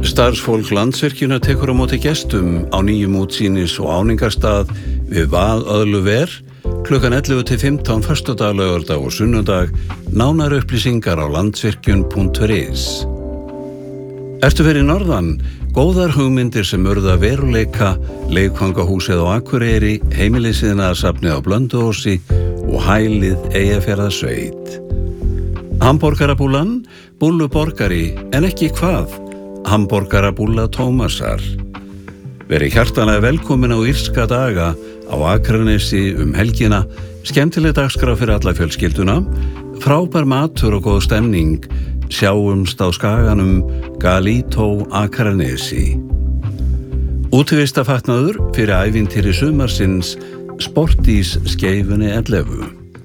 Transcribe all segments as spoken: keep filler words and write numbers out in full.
Starfsfólk Landsvirkjunar tekur á móti gestum á nýjum útsýnis- og áningarstað við Vaðöðluver klukkan ellefu til fimmtán föstudag, laugardag og sunnudag. Nánar upplýsingar á landsvirkjun punktur is. Ertu fyrir norðan? Góðar hugmyndir sem urða veruleika, leikfangahúsið á Akureyri, heimilisiðnaðarsafnið á Blönduósi og hælið Eyjafjarðarsveit. Hamborgarabúlan, búllu borgari, en ekki hvað? Hamborgarabúlla Tómasar. Verið hjartanlega velkomin á írska daga á Akranesi um helgina, skemmtileg dagskrá fyrir alla fjölskylduna, frábær matur og góð stemning. Sjáumst á skaganum Galító Akranesi. Útivistafatnaður fyrir ævintýri sumarsins Sportís skeifunni ellefu.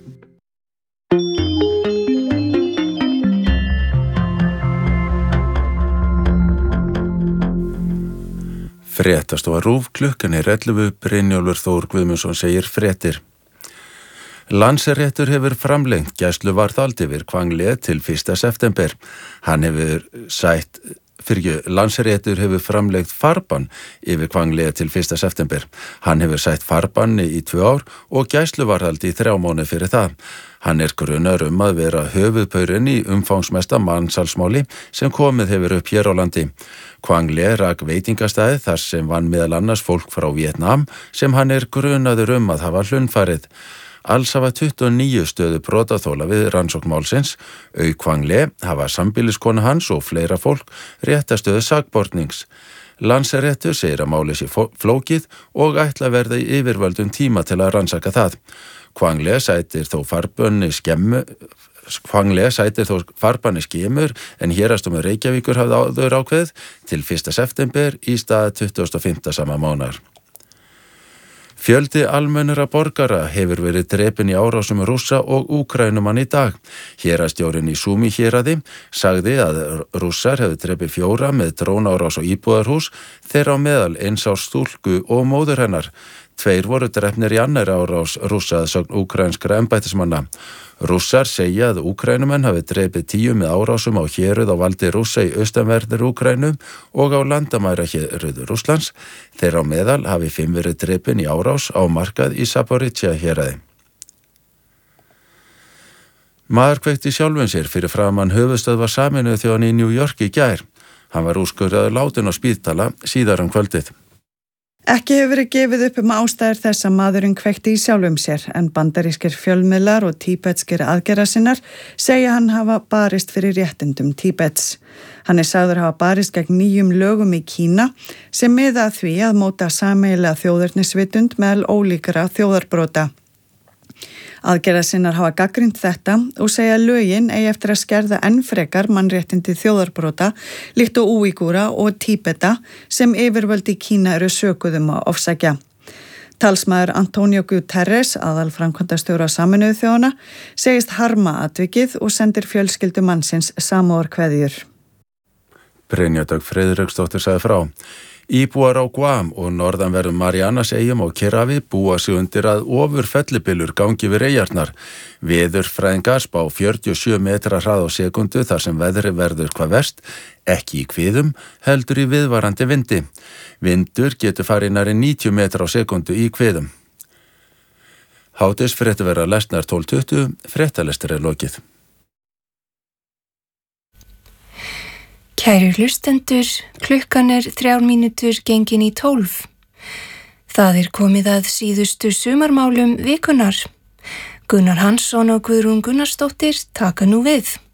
Fréttastofa RÚV, klukkan er ellefu, Brynjólfur Þór Guðmundsson segir fréttir. Landsréttur hefur framlengt gæsluvarðhald yfir Hvangle til fyrsta september. Hann hefur sætt, fyrir Landsréttur hefur framlengt farbann yfir Hvangle til fyrsta september. Hann hefur sætt farbanni í tvö ár og gæsluvarðhald í þrjá mánuði fyrir það. Hann er grunaður um að vera höfuðpaurinn í umfangsmesta mansalsmáli sem komið hefur upp hér á landi. Hvangle rak veitingastæði þar sem vann meðal annars fólk frá Vietnam sem hann er grunaður um að hafa hlunnfarið. Alls hafa tuttugu og níu stöðu brotaþola við rannsókn málsins. Auk Hvangle hafa sambýliskona hans og fleira fólk réttastöðu sakbornings. Landsréttur segir að málið sé flókið og ætla að verða í yfirvöldum tíma til að rannsaka það. Hvangle sætir þó farbanni skemmu Hvangle sætir þó farbanni skemur en héraðsdómur Reykjavíkur hafði áður ákveðið til fyrsta september í stað tuttugasta og fimmta sama mánaðar. Fjöldi almennra borgara hefur verið drepinn í árásum Rússa og Úkraínumann í dag. Héraðsstjórinn í Súmi héraði sagði að Rússar hefðu drepið fjóra með drónárás á íbúðarhús, þeirra á meðal eins árs stúlku og móður hennar. Tveir voru drepnir í annarri árás Rússa að sögn úkraínskra embættismanna. Rússar segja að Úkraínumenn hafi drepið tíu með árásum á héruð á valdi Rússa í austanverðri Úkraínu og á landamæra héruð Rússlands. Þeirra á meðal hafi fimm verið drepin í árás á markað í Zaporizhzhia héraði. Maður kveikti sjálfum sér fyrir framan höfuðstöðvar Sameinuðu þjóðanna í New York í gær. Hann var úrskurðaður látinn á spítala síðar um kvöldið. Ekki hefur verið gefið upp um ástæður þess að maðurinn kveikti í sjálfum sér en bandarískir fjölmiðlar og tíbetskir aðgerðasinnar segja hann hafa barist fyrir réttindum Tíbets. Hann er sagður hafa barist gegn nýjum lögum í Kína sem miða að því að móta sameiginlega þjóðernisvitund meðal ólíkra þjóðarbrota. Aðgerðasinnar hafa gagnrýnt þetta og segja lögin eigi eftir að skerða enn frekar mannréttindi þjóðarbrota líkt og Úígúra og Tíbeta sem yfirvöld í Kína eru sökuðum að ofsækja. Talsmaður Antonio Guterres, aðalframkvæmdastjóra Sameinuðu þjóðanna, segist harma atvikið og sendir fjölskyldu mannsins samúðarkveðjur. Brynja Dögg Friðriksdóttir sagði frá. Íbúar á Guam og norðanverðum Marianaseyjum og Kyrrahafi búa sig undir að ofurfellibylur gangi við eyjarnar. Veðurfræðingar spá fjörutíu og sjö metra hraða á sekundu þar sem veðri verður hvað verst, ekki í kviðum, heldur í viðvarandi vindi. Vindur getur farið nærri níutíu metra á sekundu í kviðum. Hádegisfréttir verða lesnar tólf tuttugu, fréttalestur er lokið. Kæru hlustendur, klukkan er þrjár mínútur gengin í tólf. Það er komið að síðustu sumarmálum vikunar. Gunnar Hansson og Guðrún Gunnarsdóttir taka nú við.